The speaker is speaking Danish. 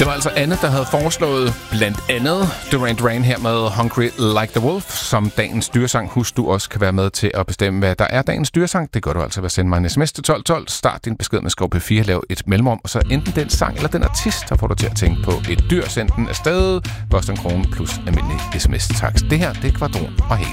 Det var altså Anne, der havde foreslået blandt andet Duran Duran her med Hungry Like the Wolf som dagens dyresang. Husk, du også kan være med til at bestemme, hvad der er dagens dyresang. Det gør du altså ved at sende mig en sms til 1212. Start din besked med skov P4, lav et mellemrum, og så enten den sang eller den artist, der får dig til at tænke på et dyr. Send den afsted. Koster 1 krone plus almindelig sms-takst. Det her, det er Kvadron og Helt.